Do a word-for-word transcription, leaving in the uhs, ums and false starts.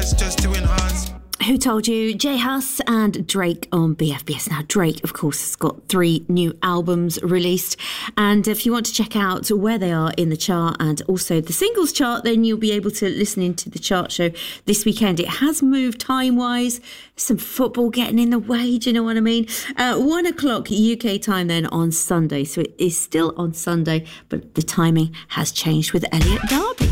features just to enhance. Who Told You? J Hus and Drake on B F B S. Now, Drake, of course, has got three new albums released. And if you want to check out where they are in the chart and also the singles chart, then you'll be able to listen into the chart show this weekend. It has moved time-wise. Some football getting in the way, do you know what I mean? Uh, one o'clock U K time then on Sunday. So it is still on Sunday, but the timing has changed with Elliot Darby.